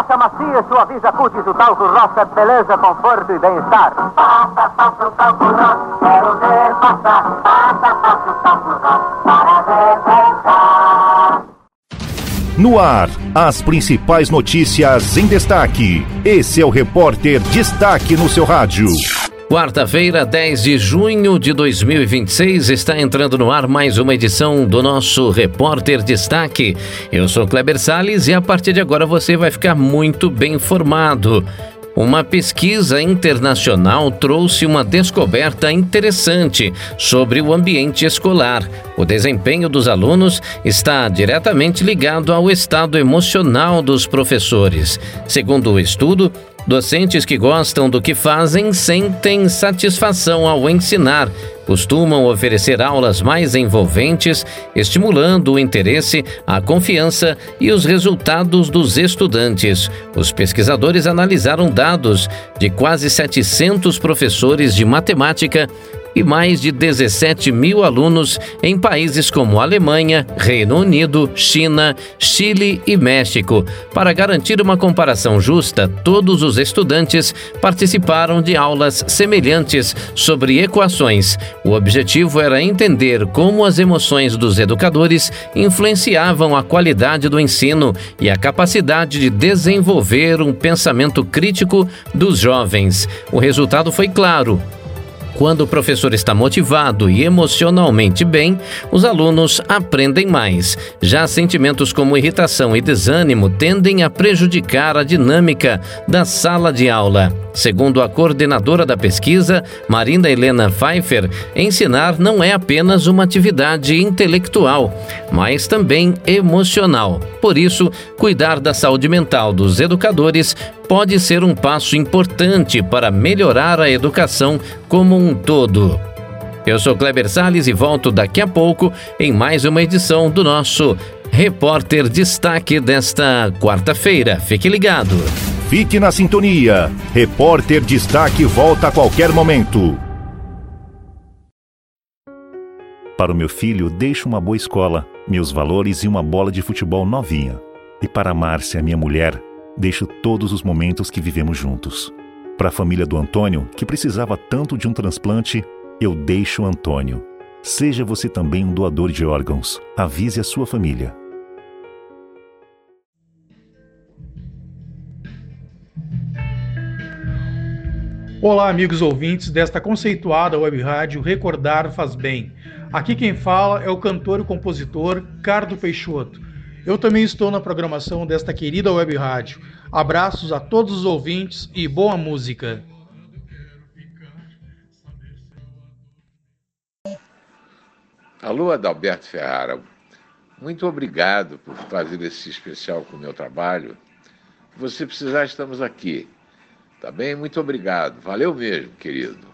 Roça Macia suaviza cutis, o talco roça, beleza, conforto e bem-estar. Passa, passa o talco roça, quero ver passar. Passa, passa o talco roça, para refrescar. No ar, as principais notícias em destaque. Esse é o Repórter Destaque no seu rádio. Quarta-feira, 10 de junho de 2026, está entrando no ar mais uma edição do nosso Repórter Destaque. Eu sou Kleber Salles e a partir de agora você vai ficar muito bem informado. Uma pesquisa internacional trouxe uma descoberta interessante sobre o ambiente escolar. O desempenho dos alunos está diretamente ligado ao estado emocional dos professores. Segundo o estudo, docentes que gostam do que fazem sentem satisfação ao ensinar, costumam oferecer aulas mais envolventes, estimulando o interesse, a confiança e os resultados dos estudantes. Os pesquisadores analisaram dados de quase 700 professores de matemática e mais de 17 mil alunos em países como Alemanha, Reino Unido, China, Chile e México. Para garantir uma comparação justa, todos os estudantes participaram de aulas semelhantes sobre equações. O objetivo era entender como as emoções dos educadores influenciavam a qualidade do ensino e a capacidade de desenvolver um pensamento crítico dos jovens. O resultado foi claro. Quando o professor está motivado e emocionalmente bem, os alunos aprendem mais. Já sentimentos como irritação e desânimo tendem a prejudicar a dinâmica da sala de aula. Segundo a coordenadora da pesquisa, Marina Helena Pfeiffer, ensinar não é apenas uma atividade intelectual, mas também emocional. Por isso, cuidar da saúde mental dos educadores pode ser um passo importante para melhorar a educação como um todo. Eu sou Kleber Salles e volto daqui a pouco em mais uma edição do nosso Repórter Destaque desta quarta-feira. Fique ligado. Fique na sintonia. Repórter Destaque volta a qualquer momento. Para o meu filho, deixo uma boa escola, meus valores e uma bola de futebol novinha. E para a Márcia, minha mulher, deixo todos os momentos que vivemos juntos. Para a família do Antônio, que precisava tanto de um transplante, eu deixo o Antônio. Seja você também um doador de órgãos. Avise a sua família. Olá, amigos ouvintes desta conceituada web rádio Recordar Faz Bem. Aqui quem fala é o cantor e compositor Cardo Peixoto. Eu também estou na programação desta querida web rádio. Abraços a todos os ouvintes e boa música. Alô, Adalberto Ferrara. Muito obrigado por fazer esse especial com o meu trabalho. Se você precisar, estamos aqui. Tá bem? Muito obrigado. Valeu mesmo, querido.